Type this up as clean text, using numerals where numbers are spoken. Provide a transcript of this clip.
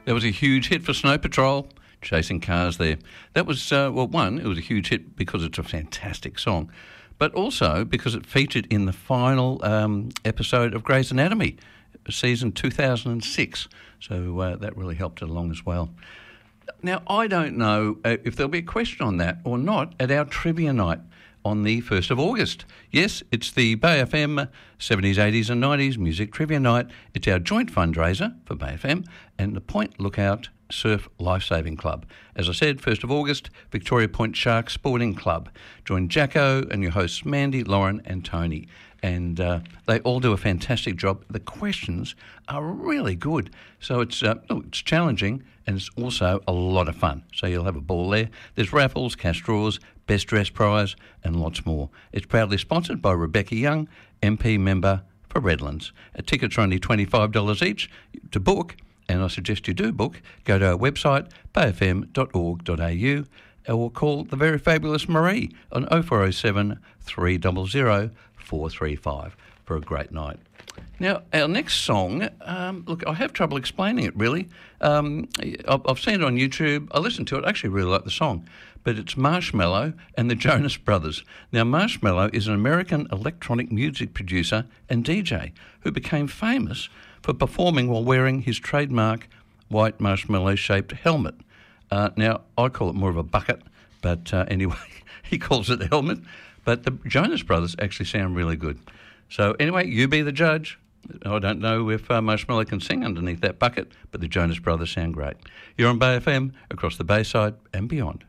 There was a huge hit for Snow Patrol, Chasing Cars there. That was, one, it was a huge hit because it's a fantastic song, but also because it featured in the final episode of Grey's Anatomy, season 2006. So that really helped it along as well. Now, I don't know if there'll be a question on that or not at our trivia night on the 1st of August. Yes, it's the Bay FM 70s, 80s and 90s Music Trivia Night. It's our joint fundraiser for Bay FM and the Point Lookout Surf Lifesaving Club. As I said, 1st of August, Victoria Point Shark Sporting Club. Join Jacko and your hosts Mandy, Lauren and Tony. And they all do a fantastic job. The questions are really good. So it's challenging and it's also a lot of fun. So you'll have a ball there. There's raffles, cash draws, best dress prize and lots more. It's proudly sponsored by Rebecca Young, MP member for Redlands. Tickets are only $25 each to book, and I suggest you do book. Go to our website, bayfm.org.au, or call the very fabulous Marie on 0407 300 435 for a great night. Now, our next song, look, I have trouble explaining it, really. I've seen it on YouTube. I listened to it. I actually really like the song. But it's Marshmello and the Jonas Brothers. Now, Marshmello is an American electronic music producer and DJ who became famous for performing while wearing his trademark white marshmallow-shaped helmet. Now, I call it more of a bucket, but anyway, he calls it a helmet. But the Jonas Brothers actually sound really good. So anyway, you be the judge. I don't know if Marshmello can sing underneath that bucket, but the Jonas Brothers sound great. You're on Bay FM, across the Bayside and beyond.